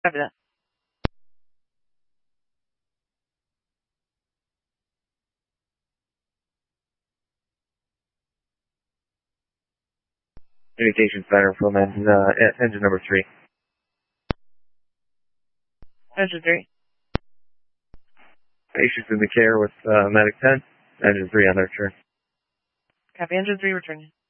Copy that. Communication center from engine number 3. Engine 3. Patients in the care with medic 10. Engine 3 on their turn. Copy. Engine 3 returning.